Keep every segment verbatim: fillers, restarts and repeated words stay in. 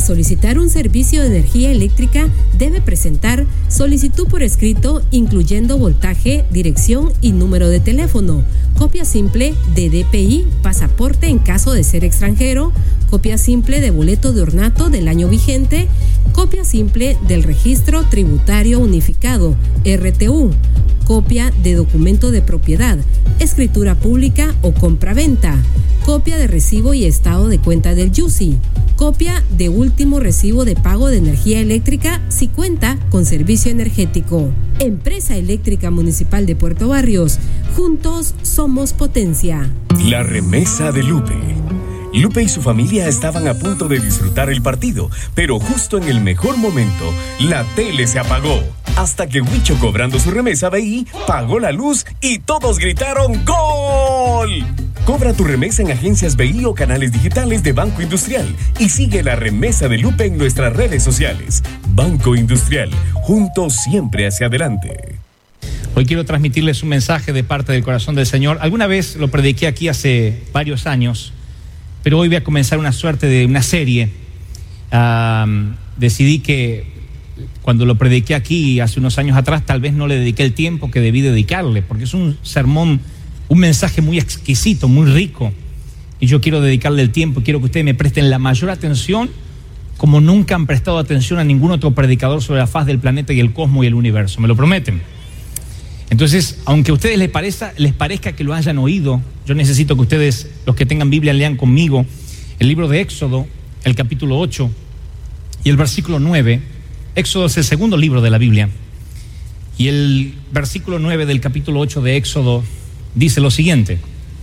solicitar un servicio de energía eléctrica, debe presentar solicitud por escrito, incluyendo voltaje, dirección y número de teléfono, copia simple de D P I, pasaporte en caso de ser extranjero, copia simple de boleto de ornato del año vigente, copia simple del registro tributario unificado, R T U, copia de documento de propiedad, escritura pública o compraventa, copia de recibo y estado de cuenta del Y U S I, copia de último recibo de pago de energía eléctrica si cuenta con servicio energético. Empresa Eléctrica Municipal de Puerto Barrios. Juntos somos potencia. La remesa de Lupe. Lupe y su familia estaban a punto de disfrutar el partido, pero justo en el mejor momento, la tele se apagó. Hasta que Huicho, cobrando su remesa B I, pagó la luz y todos gritaron ¡Gol! Cobra tu remesa en agencias B I o canales digitales de Banco Industrial y sigue la remesa de Lupe en nuestras redes sociales. Banco Industrial, juntos siempre hacia adelante. Hoy quiero transmitirles un mensaje de parte del corazón del Señor. Alguna vez lo prediqué aquí hace varios años, pero hoy voy a comenzar una suerte de una serie. Uh, decidí que cuando lo prediqué aquí hace unos años atrás, tal vez no le dediqué el tiempo que debí dedicarle, porque es un sermón, un mensaje muy exquisito, muy rico, y yo quiero dedicarle el tiempo, quiero que ustedes me presten la mayor atención, como nunca han prestado atención a ningún otro predicador sobre la faz del planeta y el cosmos y el universo, ¿me lo prometen? Entonces, aunque a ustedes les parezca, les parezca que lo hayan oído, yo necesito que ustedes, los que tengan Biblia, lean conmigo el libro de Éxodo, el capítulo ocho y el versículo nueve. Éxodo es el segundo libro de la Biblia, y el versículo nueve del capítulo ocho de Éxodo dice lo siguiente: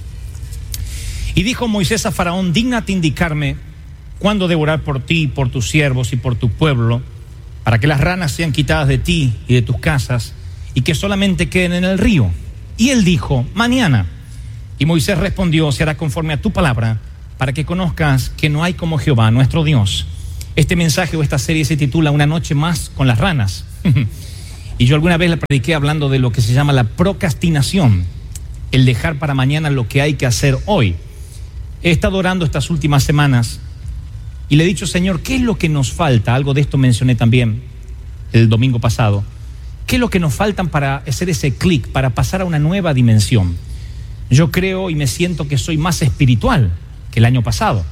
y dijo Moisés a Faraón, dígnate indicarme cuándo debo orar por ti, por tus siervos y por tu pueblo, para que las ranas sean quitadas de ti y de tus casas, y que solamente queden en el río. Y él dijo, mañana. Y Moisés respondió, se hará conforme a tu palabra, para que conozcas que no hay como Jehová, nuestro Dios. Este mensaje o esta serie se titula Una noche más con las ranas. Y yo alguna vez la prediqué hablando de lo que se llama la procrastinación, el dejar para mañana lo que hay que hacer hoy. He estado orando estas últimas semanas y le he dicho, Señor, ¿qué es lo que nos falta? Algo de esto mencioné también el domingo pasado. ¿Qué es lo que nos faltan para hacer ese clic, para pasar a una nueva dimensión? Yo creo y me siento que soy más espiritual que el año pasado.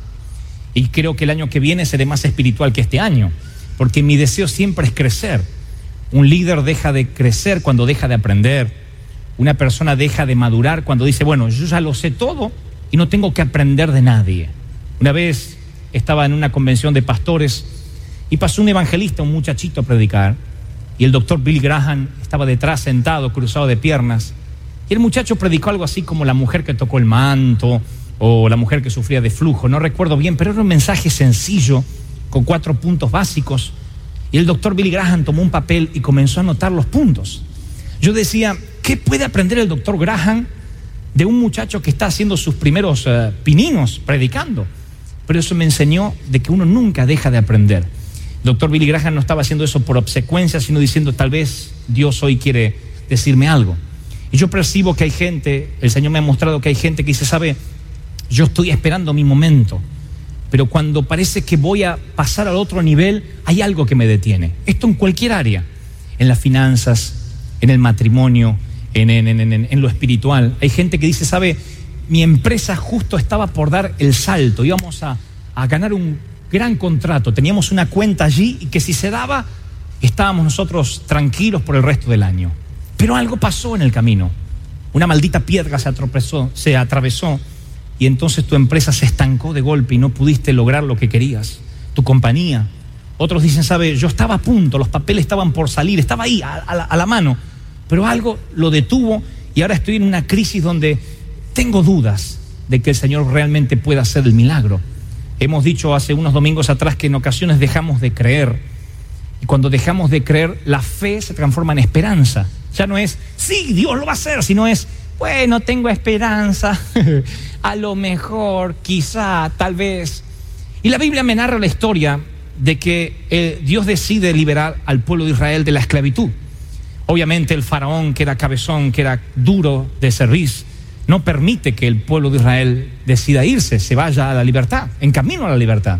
Y creo que el año que viene seré más espiritual que este año, porque mi deseo siempre es crecer. Un líder deja de crecer cuando deja de aprender. Una persona deja de madurar cuando dice, bueno, yo ya lo sé todo y no tengo que aprender de nadie. Una vez estaba en una convención de pastores y pasó un evangelista, un muchachito a predicar, y el doctor Billy Graham estaba detrás sentado, cruzado de piernas, y el muchacho predicó algo así como la mujer que tocó el manto, o la mujer que sufría de flujo, no recuerdo bien, pero era un mensaje sencillo, con cuatro puntos básicos, y el doctor Billy Graham tomó un papel y comenzó a anotar los puntos. Yo decía, ¿qué puede aprender el doctor Graham de un muchacho que está haciendo sus primeros uh, pininos predicando? Pero eso me enseñó de que uno nunca deja de aprender. El doctor Billy Graham no estaba haciendo eso por obsecuencia, sino diciendo, tal vez Dios hoy quiere decirme algo. Y yo percibo que hay gente, el Señor me ha mostrado que hay gente que dice, ¿sabe? Yo estoy esperando mi momento, pero cuando parece que voy a pasar al otro nivel, hay algo que me detiene. Esto en cualquier área, en las finanzas, en el matrimonio, en, en, en, en, en lo espiritual. Hay gente que dice, ¿sabe? Mi empresa justo estaba por dar el salto, íbamos a, a ganar un gran contrato, teníamos una cuenta allí y que si se daba, estábamos nosotros tranquilos por el resto del año. Pero algo pasó en el camino, una maldita piedra se atropezó, se atravesó, y entonces tu empresa se estancó de golpe y no pudiste lograr lo que querías, tu compañía. Otros dicen, ¿sabe? Yo estaba a punto, los papeles estaban por salir, estaba ahí a, a, la, a la mano, pero algo lo detuvo y ahora estoy en una crisis donde tengo dudas de que el Señor realmente pueda hacer el milagro. Hemos dicho hace unos domingos atrás que en ocasiones dejamos de creer, y cuando dejamos de creer, la fe se transforma en esperanza. Ya no es, sí, Dios lo va a hacer, sino es, bueno, tengo esperanza, a lo mejor, quizá, tal vez. Y la Biblia me narra la historia de que eh, Dios decide liberar al pueblo de Israel de la esclavitud. Obviamente el faraón, que era cabezón, que era duro de cerviz, no permite que el pueblo de Israel decida irse, se vaya a la libertad, en camino a la libertad.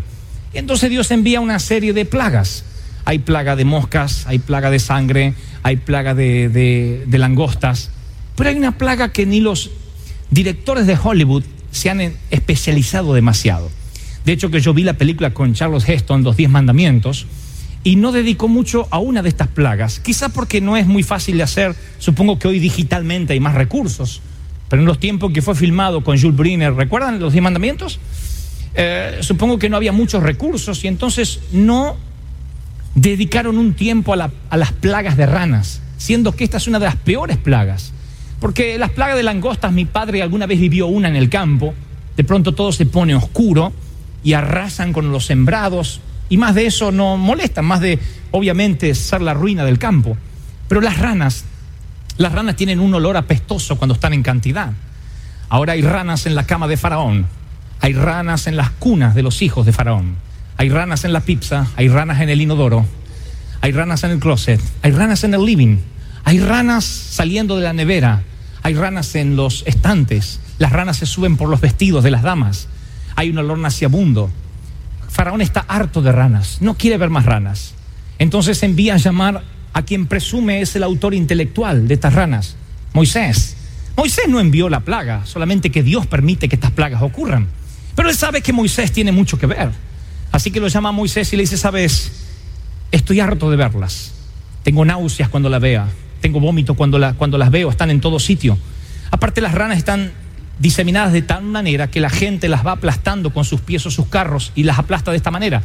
Entonces Dios envía una serie de plagas. Hay plaga de moscas, hay plaga de sangre, hay plaga de, de, de langostas. Pero hay una plaga que ni los directores de Hollywood se han especializado demasiado. De hecho, que yo vi la película con Charles Heston, Los Diez Mandamientos, y no dedicó mucho a una de estas plagas, quizá porque no es muy fácil de hacer. Supongo que hoy digitalmente hay más recursos, pero en los tiempos que fue filmado con Jules Briner, ¿recuerdan Los Diez Mandamientos? Eh, supongo que no había muchos recursos y entonces no dedicaron un tiempo a, la, a las plagas de ranas, siendo que esta es una de las peores plagas. Porque las plagas de langostas, mi padre alguna vez vivió una en el campo, de pronto todo se pone oscuro y arrasan con los sembrados, y más de eso no molestan, más de obviamente ser la ruina del campo. Pero las ranas, las ranas tienen un olor apestoso cuando están en cantidad. Ahora hay ranas en la cama de Faraón, hay ranas en las cunas de los hijos de Faraón, hay ranas en la pizza, hay ranas en el inodoro, hay ranas en el closet, hay ranas en el living, hay ranas saliendo de la nevera, hay ranas en los estantes, las ranas se suben por los vestidos de las damas, hay un olor nauseabundo. Faraón está harto de ranas, no quiere ver más ranas. Entonces envía a llamar a quien presume es el autor intelectual de estas ranas, Moisés. Moisés no envió la plaga, solamente que Dios permite que estas plagas ocurran. Pero él sabe que Moisés tiene mucho que ver. Así que lo llama a Moisés y le dice: sabes, estoy harto de verlas. Tengo náuseas cuando la vea, tengo vómito cuando, la, cuando las veo, están en todo sitio. Aparte, las ranas están diseminadas de tal manera que la gente las va aplastando con sus pies o sus carros y las aplasta de esta manera.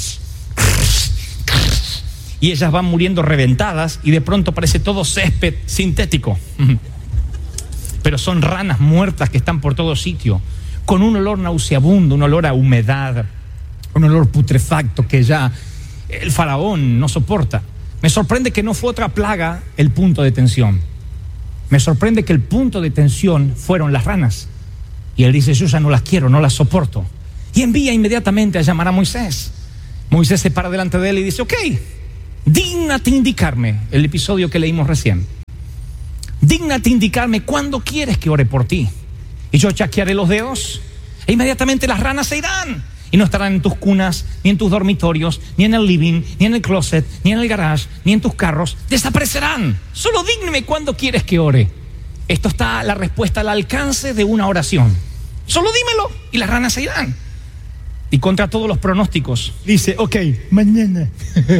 Y ellas van muriendo reventadas y de pronto parece todo césped sintético. Pero son ranas muertas que están por todo sitio, con un olor nauseabundo, un olor a humedad, un olor putrefacto que ya el faraón no soporta. Me sorprende que no fue otra plaga el punto de tensión. Me sorprende que el punto de tensión fueron las ranas. Y él dice: yo ya no las quiero, no las soporto. Y envía inmediatamente a llamar a Moisés. Moisés se para delante de él y dice: ok, dígnate indicarme, el episodio que leímos recién. Dígnate indicarme cuándo quieres que ore por ti. Y yo chasquearé los dedos e inmediatamente las ranas se irán. Y no estarán en tus cunas, ni en tus dormitorios, ni en el living, ni en el closet, ni en el garage, ni en tus carros. Desaparecerán. Solo dígneme cuándo quieres que ore. Esto está la respuesta al alcance de una oración. Solo dímelo y las ranas se irán. Y contra todos los pronósticos, dice: ok, mañana.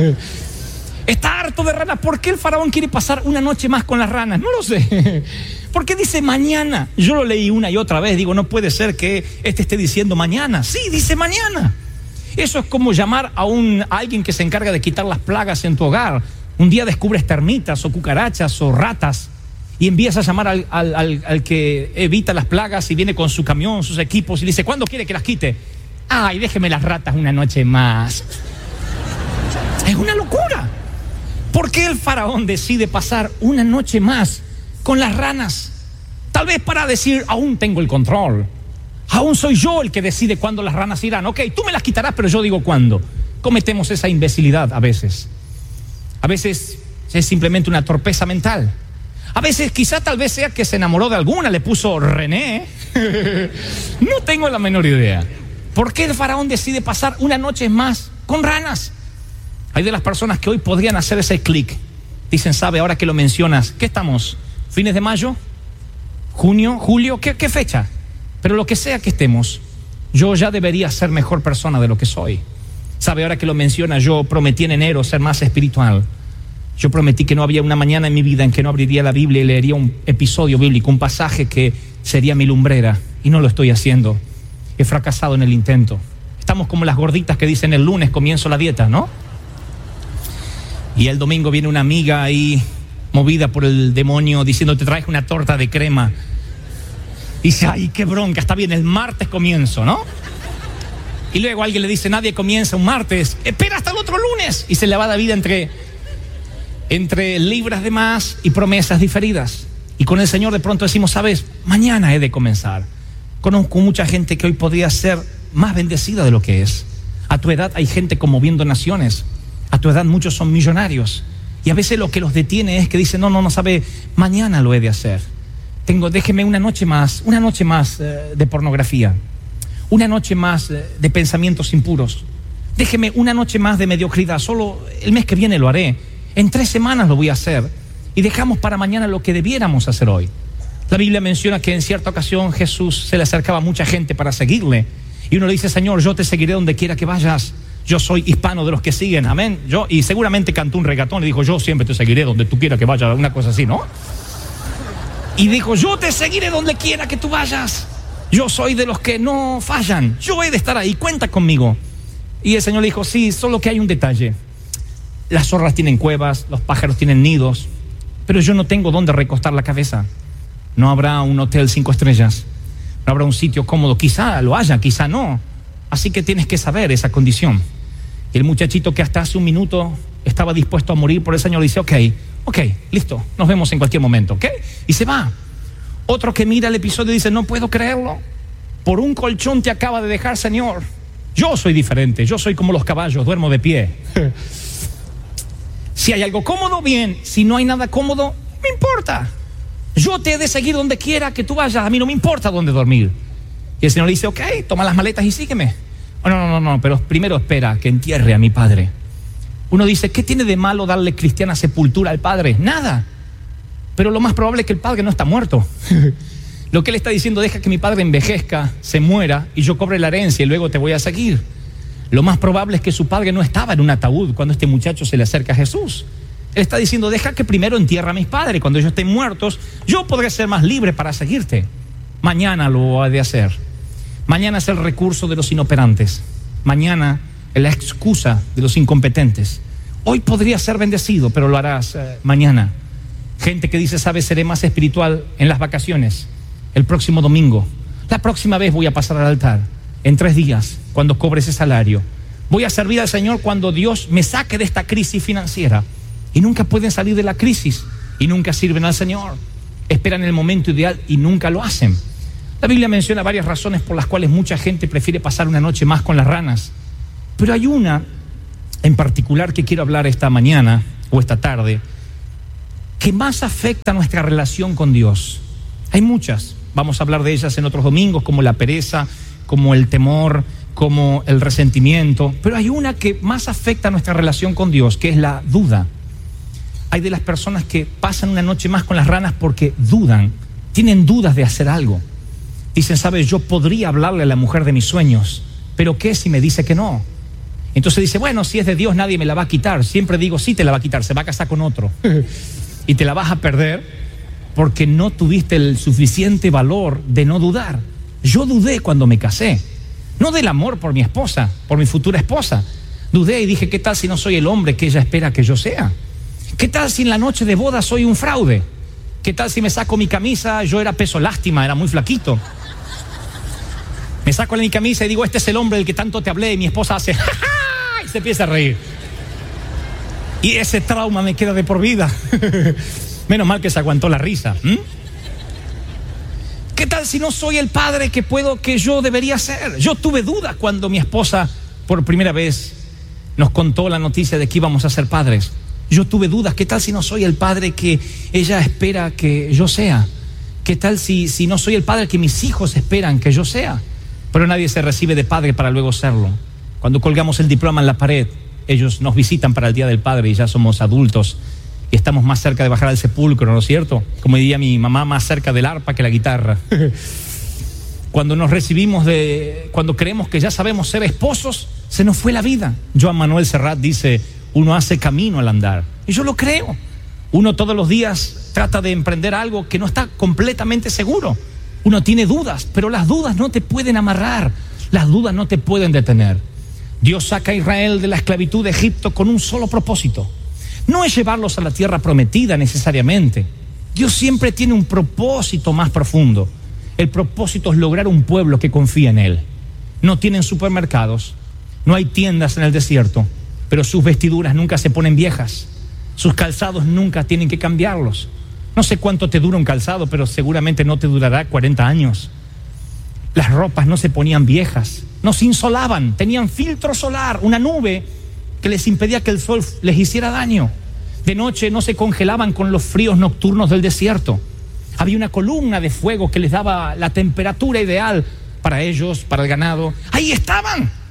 Está harto de ranas. ¿Por qué el faraón quiere pasar una noche más con las ranas? No lo sé. ¿Por qué dice mañana? Yo lo leí una y otra vez. Digo, no puede ser que este esté diciendo mañana. Sí, dice mañana. Eso es como llamar a, un, a alguien que se encarga de quitar las plagas en tu hogar. Un día descubres termitas o cucarachas o ratas y envías a llamar al, al, al, al que evita las plagas y viene con su camión, sus equipos y dice: ¿cuándo quiere que las quite? Ay, déjeme las ratas una noche más. Es una locura. ¿Por qué el faraón decide pasar una noche más con las ranas? Tal vez para decir: aún tengo el control, aún soy yo el que decide cuándo las ranas irán. Ok, tú me las quitarás, pero yo digo cuándo. Cometemos esa imbecilidad a veces. A veces es simplemente una torpeza mental. A veces quizá tal vez sea que se enamoró de alguna, le puso René. No tengo la menor idea. ¿Por qué el faraón decide pasar una noche más con ranas? Hay de las personas que hoy podrían hacer ese clic. Dicen: sabe, ahora que lo mencionas, ¿qué estamos? ¿Fines de mayo? ¿Junio? ¿Julio? ¿Qué, qué fecha? Pero lo que sea que estemos, yo ya debería ser mejor persona de lo que soy. Sabe, ahora que lo menciona, yo prometí en enero ser más espiritual. Yo prometí que no había una mañana en mi vida en que no abriría la Biblia y leería un episodio bíblico, un pasaje que sería mi lumbrera. Y no lo estoy haciendo. He fracasado en el intento. Estamos como las gorditas que dicen: el lunes comienzo la dieta, ¿no? Y el domingo viene una amiga ahí, movida por el demonio, diciendo: te traes una torta de crema. Y dice: ay, qué bronca, está bien, el martes comienzo, ¿no? Y luego alguien le dice: nadie comienza un martes, espera hasta el otro lunes. Y se le va la vida entre, entre libras de más y promesas diferidas. Y con el Señor de pronto decimos: sabes, mañana he de comenzar. Conozco mucha gente que hoy podría ser más bendecida de lo que es. A tu edad hay gente conmoviendo naciones. A tu edad muchos son millonarios. Y a veces lo que los detiene es que dicen: no, no, no sabe, mañana lo he de hacer. Tengo, déjeme una noche más, una noche más eh, de pornografía. Una noche más eh, de pensamientos impuros. Déjeme una noche más de mediocridad, solo el mes que viene lo haré. En tres semanas lo voy a hacer. Y dejamos para mañana lo que debiéramos hacer hoy. La Biblia menciona que en cierta ocasión Jesús se le acercaba a mucha gente para seguirle. Y uno le dice, Señor, yo te seguiré donde quiera que vayas. Yo soy hispano de los que siguen, amén. Yo, y seguramente cantó un regatón y dijo, yo siempre te seguiré donde tú quieras que vayas, una cosa así, ¿no? Y dijo, yo te seguiré donde quiera que tú vayas. Yo soy de los que no fallan. Yo he de estar ahí, cuenta conmigo. Y el Señor le dijo, sí, solo que hay un detalle. Las zorras tienen cuevas, los pájaros tienen nidos, pero yo no tengo dónde recostar la cabeza. No habrá un hotel cinco estrellas, no habrá un sitio cómodo, quizá lo haya, quizá no. Así que tienes que saber esa condición. Y el muchachito que hasta hace un minuto estaba dispuesto a morir por el Señor dice, ok, ok, listo, nos vemos en cualquier momento, ok, y se va. Otro que mira el episodio dice, no puedo creerlo, por un colchón te acaba de dejar, Señor. Yo soy diferente, yo soy como los caballos, duermo de pie. Si hay algo cómodo, bien. Si no hay nada cómodo, me importa. Yo te he de seguir donde quiera que tú vayas, a mí no me importa dónde dormir. Y el Señor le dice, ok, toma las maletas y sígueme. Oh, no, no, no, no, pero primero espera que entierre a mi padre. Uno dice, ¿qué tiene de malo darle cristiana sepultura al padre? Nada. Pero lo más probable es que el padre no está muerto. Lo que él está diciendo, deja que mi padre envejezca, se muera y yo cobre la herencia y luego te voy a seguir. Lo más probable es que su padre no estaba en un ataúd cuando este muchacho se le acerca a Jesús. Él está diciendo, deja que primero entierre a mis padres. Cuando ellos estén muertos, yo podré ser más libre para seguirte. Mañana lo ha de hacer. Mañana es el recurso de los inoperantes. Mañana es la excusa de los incompetentes. Hoy podría ser bendecido, pero lo harás eh, mañana. Gente que dice, sabes, seré más espiritual en las vacaciones. El próximo domingo. La próxima vez voy a pasar al altar. En tres días, cuando cobre ese salario. Voy a servir al Señor cuando Dios me saque de esta crisis financiera. Y nunca pueden salir de la crisis. Y nunca sirven al Señor. Esperan el momento ideal y nunca lo hacen. La Biblia menciona varias razones por las cuales mucha gente prefiere pasar una noche más con las ranas. Pero hay una en particular que quiero hablar esta mañana o esta tarde que más afecta nuestra relación con Dios. Hay muchas. Vamos a hablar de ellas en otros domingos, como la pereza, como el temor, como el resentimiento. Pero hay una que más afecta nuestra relación con Dios, que es la duda. Hay de las personas que pasan una noche más con las ranas porque dudan, tienen dudas de hacer algo. Dicen, sabes, yo podría hablarle a la mujer de mis sueños, pero ¿qué si me dice que no? Entonces dice, bueno, si es de Dios nadie me la va a quitar. Siempre digo, sí te la va a quitar, se va a casar con otro. Y te la vas a perder porque no tuviste el suficiente valor de no dudar. Yo dudé cuando me casé, no del amor por mi esposa, por mi futura esposa. Dudé y dije, ¿qué tal si no soy el hombre que ella espera que yo sea? ¿Qué tal si en la noche de boda soy un fraude? ¿Qué tal si me saco mi camisa? Yo era peso lástima, era muy flaquito. Me saco mi camisa y digo, este es el hombre del que tanto te hablé, y mi esposa hace ¡ja, ja! Y se empieza a reír. Y ese trauma me queda de por vida. Menos mal que se aguantó la risa. ¿Mm? ¿Qué tal si no soy el padre que puedo, que yo debería ser? Yo tuve dudas cuando mi esposa por primera vez nos contó la noticia de que íbamos a ser padres. Yo tuve dudas. ¿Qué tal si no soy el padre que ella espera que yo sea? ¿Qué tal si, si no soy el padre que mis hijos esperan que yo sea? Pero nadie se recibe de padre para luego serlo. Cuando colgamos el diploma en la pared, ellos nos visitan para el Día del Padre y ya somos adultos y estamos más cerca de bajar al sepulcro, ¿no es cierto? Como diría mi mamá, más cerca del arpa que la guitarra. Cuando nos recibimos de, cuando creemos que ya sabemos ser esposos, se nos fue la vida. Joan Manuel Serrat dice, uno hace camino al andar. Y yo lo creo. Uno todos los días trata de emprender algo que no está completamente seguro. Uno tiene dudas, pero las dudas no te pueden amarrar. Las dudas no te pueden detener. Dios saca a Israel de la esclavitud de Egipto con un solo propósito. No es llevarlos a la tierra prometida necesariamente. Dios siempre tiene un propósito más profundo. El propósito es lograr un pueblo que confía en Él. No tienen supermercados, no hay tiendas en el desierto, pero sus vestiduras nunca se ponen viejas. Sus calzados nunca tienen que cambiarlos. No sé cuánto te dura un calzado, pero seguramente no te durará cuarenta años. Las ropas no se ponían viejas, no se insolaban, tenían filtro solar, una nube que les impedía que el sol les hiciera daño. De noche no se congelaban con los fríos nocturnos del desierto. Había una columna de fuego que les daba la temperatura ideal para ellos, para el ganado. Ahí estaban,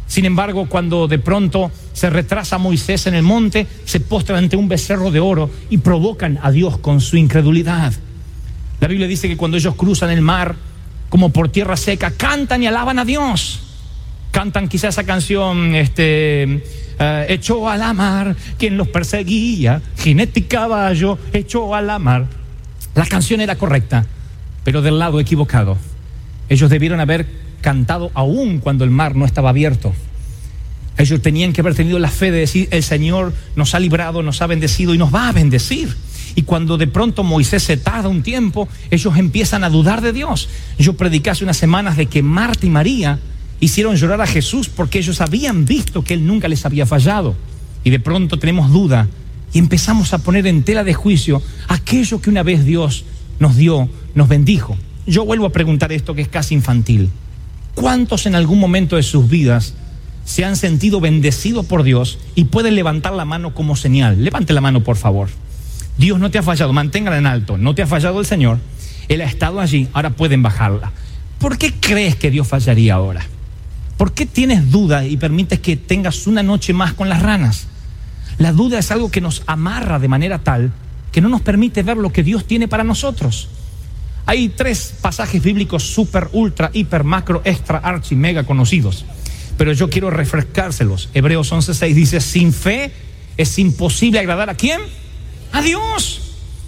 Sin embargo, cuando de pronto se retrasa Moisés en el monte, se postran ante un becerro de oro y provocan a Dios con su incredulidad. La Biblia dice que cuando ellos cruzan el mar como por tierra seca, cantan y alaban a Dios. Cantan quizá esa canción, este, uh, echó a la mar quien los perseguía, jinete y caballo, echó a la mar. La canción era correcta, pero del lado equivocado. Ellos debieron haber cantado aún cuando el mar no estaba abierto. Ellos tenían que haber tenido la fe de decir: el Señor nos ha librado, nos ha bendecido y nos va a bendecir. Y cuando de pronto Moisés se tarda un tiempo, ellos empiezan a dudar de Dios. Yo prediqué hace unas semanas de que Marta y María hicieron llorar a Jesús porque ellos habían visto que Él nunca les había fallado. Y de pronto tenemos duda y empezamos a poner en tela de juicio aquello que una vez Dios nos dio, nos bendijo. Yo vuelvo a preguntar esto que es casi infantil: ¿cuántos en algún momento de sus vidas se han sentido bendecidos por Dios y pueden levantar la mano como señal? Levante la mano, por favor. Dios no te ha fallado, manténgala en alto. No te ha fallado el Señor, Él ha estado allí, ahora pueden bajarla. ¿Por qué crees que Dios fallaría ahora? ¿Por qué tienes duda y permites que tengas una noche más con las ranas? La duda es algo que nos amarra de manera tal que no nos permite ver lo que Dios tiene para nosotros. Hay tres pasajes bíblicos súper, ultra, hiper, macro, extra, archi, mega conocidos, pero yo quiero refrescárselos. Hebreos once seis dice: sin fe es imposible agradar ¿a quién? A Dios.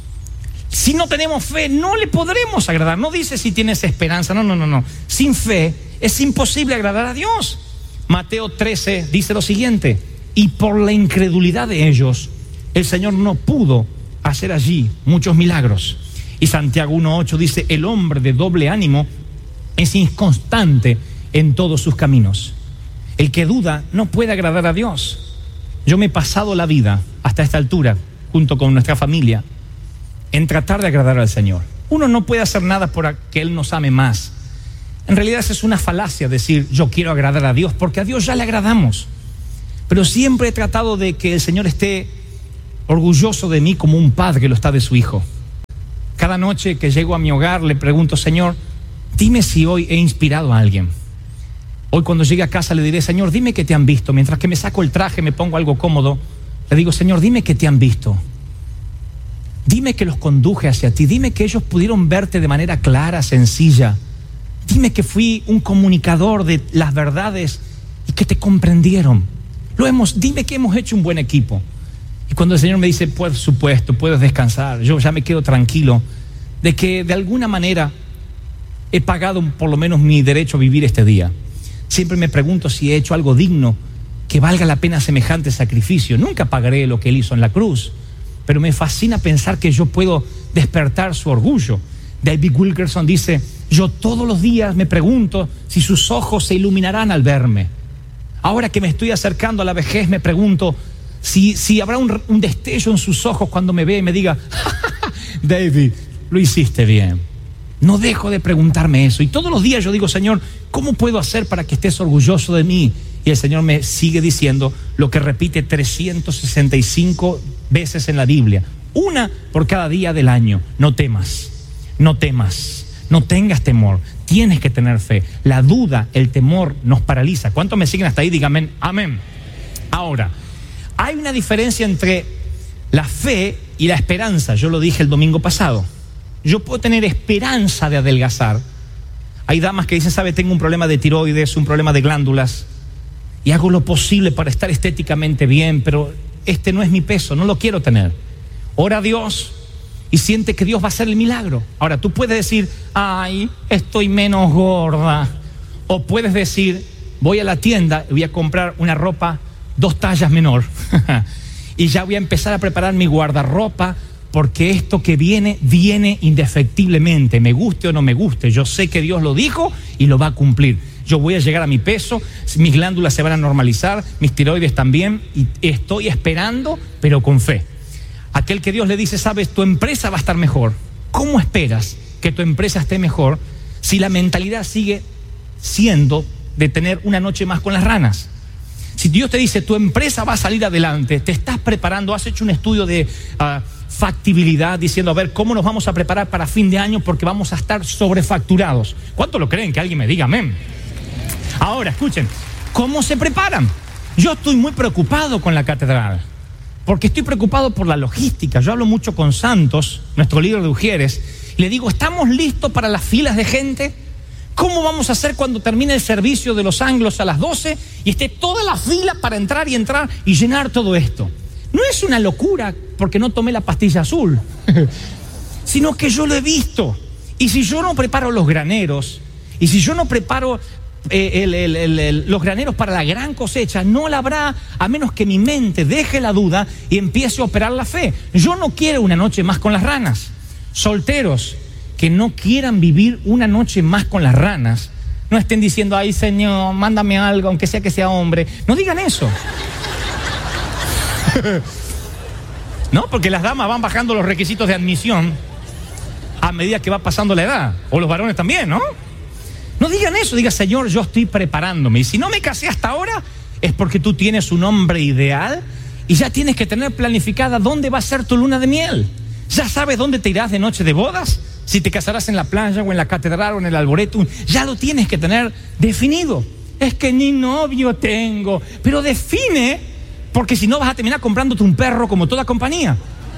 Si no tenemos fe, no le podremos agradar. No dice si tienes esperanza, no, no, no, no. Sin fe es imposible agradar a Dios. Mateo trece dice lo siguiente: y por la incredulidad de ellos, el Señor no pudo hacer allí muchos milagros. Y Santiago uno ocho dice: el hombre de doble ánimo es inconstante en todos sus caminos. El que duda no puede agradar a Dios. Yo me he pasado la vida hasta esta altura, junto con nuestra familia, en tratar de agradar al Señor. Uno no puede hacer nada por que Él nos ame más. En realidad esa es una falacia decir yo quiero agradar a Dios, porque a Dios ya le agradamos. Pero siempre he tratado de que el Señor esté orgulloso de mí como un padre lo está de su hijo. Cada noche que llego a mi hogar le pregunto: Señor, dime si hoy he inspirado a alguien. Hoy cuando llegue a casa le diré: Señor, dime que te han visto. Mientras que me saco el traje, me pongo algo cómodo, le digo: Señor, dime que te han visto. Dime que los conduje hacia ti. Dime que ellos pudieron verte de manera clara, sencilla. Dime que fui un comunicador de las verdades y que te comprendieron. Lo hemos, dime que hemos hecho un buen equipo. Y cuando el Señor me dice: por supuesto, puedes descansar, yo ya me quedo tranquilo de que de alguna manera he pagado por lo menos mi derecho a vivir este día. Siempre me pregunto si he hecho algo digno que valga la pena semejante sacrificio. Nunca pagaré lo que Él hizo en la cruz, pero me fascina pensar que yo puedo despertar su orgullo. David Wilkerson dice: yo todos los días me pregunto si sus ojos se iluminarán al verme. Ahora que me estoy acercando a la vejez, me pregunto si, si habrá un, un destello en sus ojos cuando me vea y me diga: David, lo hiciste bien. No dejo de preguntarme eso. Y todos los días yo digo: Señor, ¿cómo puedo hacer para que estés orgulloso de mí? Y el Señor me sigue diciendo lo que repite trescientas sesenta y cinco veces en la Biblia. Una por cada día del año: no temas, no temas, no tengas temor. Tienes que tener fe. La duda, el temor nos paraliza. ¿Cuántos me siguen hasta ahí? Díganme amén. Ahora, hay una diferencia entre la fe y la esperanza. Yo lo dije el domingo pasado. Yo puedo tener esperanza de adelgazar. Hay damas que dicen: sabe, tengo un problema de tiroides, un problema de glándulas, y hago lo posible para estar estéticamente bien, pero este no es mi peso, no lo quiero tener. Ora a Dios y siente que Dios va a hacer el milagro. Ahora, tú puedes decir: ay, estoy menos gorda. O puedes decir: voy a la tienda y voy a comprar una ropa dos tallas menor y ya voy a empezar a preparar mi guardarropa, porque esto que viene, viene indefectiblemente, me guste o no me guste. Yo sé que Dios lo dijo y lo va a cumplir. Yo voy a llegar a mi peso, mis glándulas se van a normalizar, mis tiroides también, y estoy esperando, pero con fe. Aquel que Dios le dice: sabes, tu empresa va a estar mejor. ¿Cómo esperas que tu empresa esté mejor si la mentalidad sigue siendo de tener una noche más con las ranas? Si Dios te dice: tu empresa va a salir adelante, te estás preparando, has hecho un estudio de uh, factibilidad, diciendo: a ver, ¿cómo nos vamos a preparar para fin de año? Porque vamos a estar sobrefacturados. ¿Cuánto lo creen? Que alguien me diga amén. Ahora, escuchen, ¿Cómo se preparan? Yo estoy muy preocupado con la catedral, porque estoy preocupado por la logística. Yo hablo mucho con Santos, nuestro líder de Ujieres, y le digo, ¿estamos listos para las filas de gente? ¿Cómo vamos a hacer cuando termine el servicio de los anglos a las doce y esté toda la fila para entrar y entrar y llenar todo esto? No es una locura porque no tomé la pastilla azul, sino que yo lo he visto. Y si yo no preparo los graneros, y si yo no preparo eh, el, el, el, el, los graneros para la gran cosecha, no la habrá, a menos que mi mente deje la duda y empiece a operar la fe. Yo no quiero una noche más con las ranas. Solteros que no quieran vivir una noche más con las ranas, no estén diciendo, ay Señor, mándame algo, aunque sea que sea hombre. No digan eso. No, porque las damas van bajando los requisitos de admisión a medida que va pasando la edad. O los varones también, ¿no? No digan eso, digan, Señor, yo estoy preparándome. Y si no me casé hasta ahora, es porque tú tienes un hombre ideal y ya tienes que tener planificada dónde va a ser tu luna de miel. ¿Ya sabes dónde te irás de noche de bodas? Si te casarás en la playa o en la catedral o en el arboretum, ya lo tienes que tener definido. Es que ni novio tengo, pero define, porque si no vas a terminar comprándote un perro como toda compañía.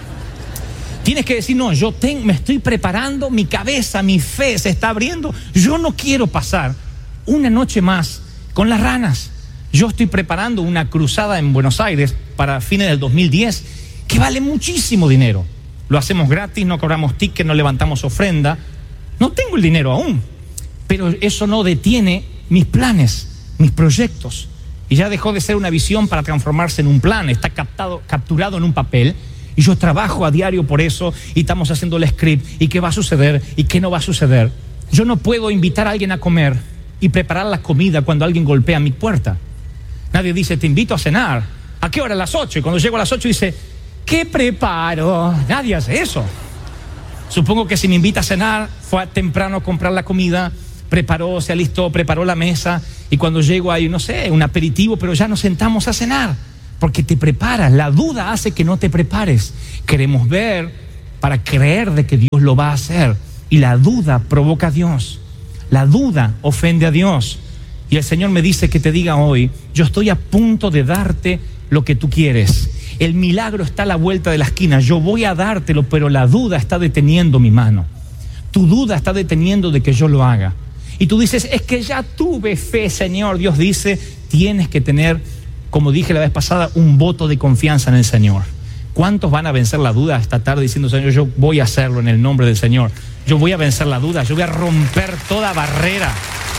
Tienes que decir, no, yo ten, me estoy preparando, mi cabeza, mi fe se está abriendo. Yo no quiero pasar una noche más con las ranas. Yo estoy preparando una cruzada en Buenos Aires para fines del dos mil diez que vale muchísimo dinero. Lo hacemos gratis, no cobramos ticket, no levantamos ofrenda. No tengo el dinero aún, pero eso no detiene mis planes, mis proyectos. Y ya dejó de ser una visión para transformarse en un plan. Está captado, capturado en un papel. Y yo trabajo a diario por eso. Y estamos haciendo el script. Y qué va a suceder y qué no va a suceder. Yo no puedo invitar a alguien a comer y preparar la comida cuando alguien golpea mi puerta. Nadie dice, te invito a cenar. ¿A qué hora? A las ocho. Y cuando llego a las ocho dice, ¿qué preparo? Nadie hace eso. Supongo que si me invita a cenar, fue temprano a comprar la comida, preparó, se alistó, preparó la mesa, y cuando llego hay, no sé, un aperitivo, pero ya nos sentamos a cenar, porque te preparas. La duda hace que no te prepares. Queremos ver para creer de que Dios lo va a hacer, y la duda provoca a Dios. La duda ofende a Dios. Y el Señor me dice que te diga hoy, yo estoy a punto de darte lo que tú quieres. El milagro está a la vuelta de la esquina. Yo voy a dártelo, pero la duda está deteniendo mi mano. Tu duda está deteniendo de que yo lo haga. Y tú dices, es que ya tuve fe, Señor. Dios dice, tienes que tener, como dije la vez pasada, un voto de confianza en el Señor. ¿Cuántos van a vencer la duda esta tarde diciendo, Señor, yo voy a hacerlo en el nombre del Señor? Yo voy a vencer la duda, yo voy a romper toda barrera.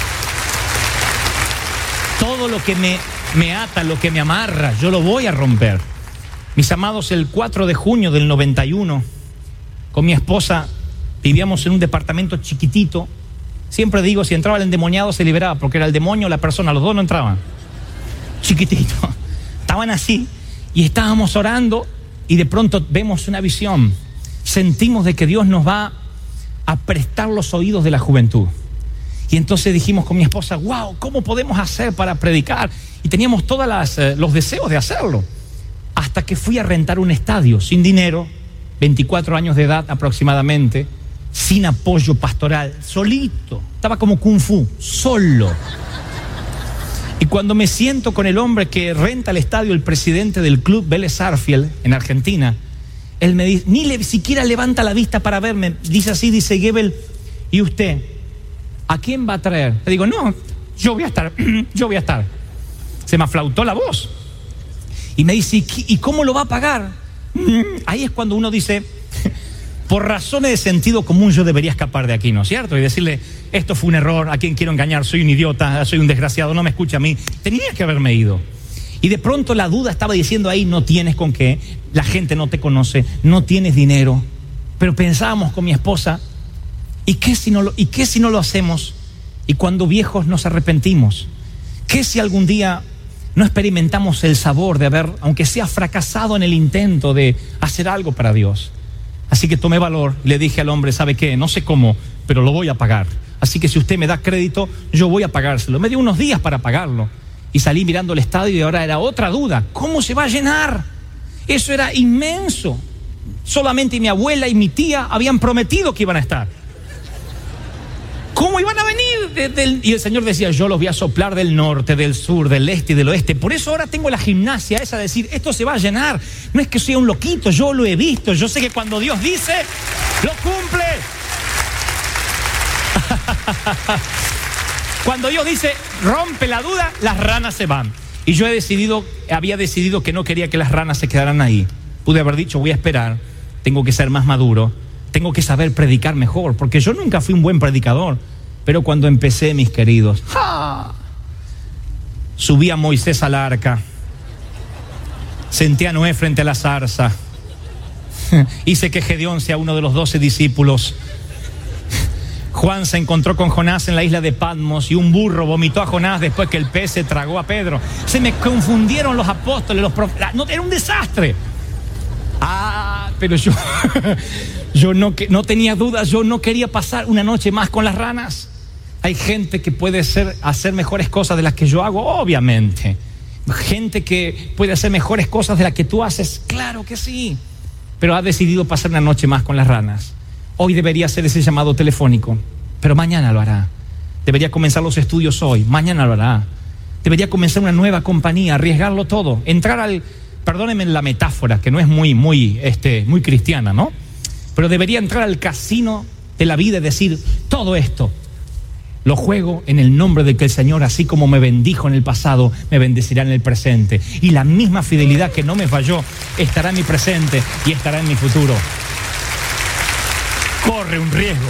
Todo lo que me, me ata, lo que me amarra, yo lo voy a romper. Mis amados, el cuatro de junio del noventa y uno, con mi esposa, vivíamos en un departamento chiquitito. Siempre digo, si entraba el endemoniado se liberaba, porque era el demonio o la persona, los dos no entraban. Chiquitito. Estaban así, y estábamos orando, y de pronto vemos una visión. Sentimos de que Dios nos va a prestar los oídos de la juventud. Y entonces dijimos con mi esposa, wow, ¿cómo podemos hacer para predicar? Y teníamos todos eh, los deseos de hacerlo. Hasta que fui a rentar un estadio, sin dinero, veinticuatro años de edad aproximadamente, sin apoyo pastoral, solito. Estaba como kung fu, solo. Y cuando me siento con el hombre que renta el estadio, el presidente del club Vélez Sarsfield, en Argentina, él me dice, ni le, siquiera levanta la vista para verme. Dice así, dice, Gebel, ¿y usted? ¿A quién va a traer? Le digo, no, yo voy a estar, yo voy a estar. Se me aflautó la voz. Y me dice, ¿y cómo lo va a pagar? Ahí es cuando uno dice, por razones de sentido común yo debería escapar de aquí, ¿no es cierto? Y decirle, esto fue un error, a quien quiero engañar, soy un idiota, soy un desgraciado, no me escucha a mí. Tenía que haberme ido. Y de pronto la duda estaba diciendo ahí, no tienes con qué, la gente no te conoce, no tienes dinero. Pero pensábamos con mi esposa, ¿y qué si no lo, y qué si no lo hacemos? Y cuando viejos nos arrepentimos. ¿Qué si algún día no experimentamos el sabor de haber, aunque sea fracasado en el intento de hacer algo para Dios? Así que tomé valor y le dije al hombre, ¿sabe qué? No sé cómo, pero lo voy a pagar. Así que si usted me da crédito, yo voy a pagárselo. Me dio unos días para pagarlo. Y salí mirando el estadio y ahora era otra duda. ¿Cómo se va a llenar? Eso era inmenso. Solamente mi abuela y mi tía habían prometido que iban a estar. ¿Cómo iban a venir? De, del, y el Señor decía, yo los voy a soplar del norte, del sur, del este y del oeste. Por eso ahora tengo la gimnasia esa de decir, esto se va a llenar. No es que sea un loquito, yo lo he visto. Yo sé que cuando Dios dice, lo cumple. Cuando Dios dice, rompe la duda, las ranas se van. Y yo he decidido, había decidido que no quería que las ranas se quedaran ahí. Pude haber dicho, voy a esperar, tengo que ser más maduro, tengo que saber predicar mejor, porque yo nunca fui un buen predicador. Pero cuando empecé, mis queridos, ¡ja! Subí a Moisés al arca, senté a Noé frente a la zarza, hice que Gedeón sea uno de los doce discípulos. Juan se encontró con Jonás en la isla de Patmos y un burro vomitó a Jonás después que el pez se tragó a Pedro. Se me confundieron los apóstoles, los profetas. No, era un desastre. Ah, pero yo, yo no, no tenía dudas, yo no quería pasar una noche más con las ranas. Hay gente que puede ser, hacer mejores cosas de las que yo hago, obviamente. Gente que puede hacer mejores cosas de las que tú haces, claro que sí. Pero ha decidido pasar una noche más con las ranas. Hoy debería hacer ese llamado telefónico, pero mañana lo hará. Debería comenzar los estudios hoy, mañana lo hará. Debería comenzar una nueva compañía, arriesgarlo todo, entrar al, perdónenme la metáfora, que no es muy, muy, este, muy cristiana, ¿no? Pero debería entrar al casino de la vida y decir, todo esto lo juego en el nombre de que el Señor, así como me bendijo en el pasado, me bendecirá en el presente. Y la misma fidelidad que no me falló estará en mi presente y estará en mi futuro. Corre un riesgo.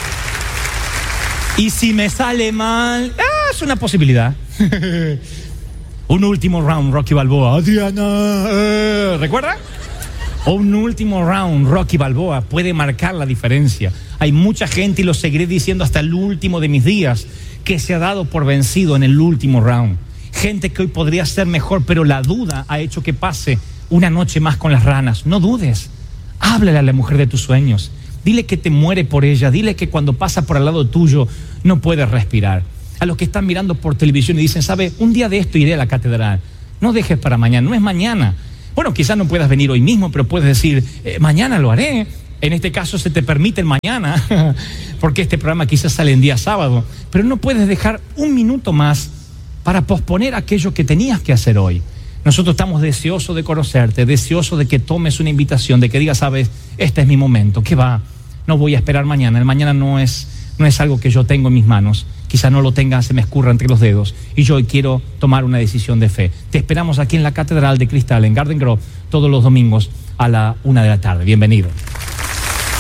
Y si me sale mal, ah, es una posibilidad. Un último round, Rocky Balboa. Adriana, eh, ¿recuerda? O un último round, Rocky Balboa, puede marcar la diferencia. Hay mucha gente, y lo seguiré diciendo hasta el último de mis días, que se ha dado por vencido en el último round. Gente que hoy podría ser mejor, pero la duda ha hecho que pase una noche más con las ranas. No dudes. Háblale a la mujer de tus sueños. Dile que te muere por ella. Dile que cuando pasa por al lado tuyo no puedes respirar. A los que están mirando por televisión y dicen, ¿sabe? Un día de esto iré a la catedral. No dejes para mañana. No es mañana. Bueno, quizás no puedas venir hoy mismo, pero puedes decir, eh, mañana lo haré. En este caso se te permite el mañana, porque este programa quizás sale en día sábado. Pero no puedes dejar un minuto más para posponer aquello que tenías que hacer hoy. Nosotros estamos deseosos de conocerte, deseosos de que tomes una invitación, de que digas, sabes, este es mi momento. ¿Qué va? No voy a esperar mañana. El mañana no es, no es algo que yo tengo en mis manos. Quizá no lo tenga, se me escurra entre los dedos. Y yo hoy quiero tomar una decisión de fe. Te esperamos aquí en la Catedral de Cristal, en Garden Grove, todos los domingos a la una de la tarde. Bienvenido.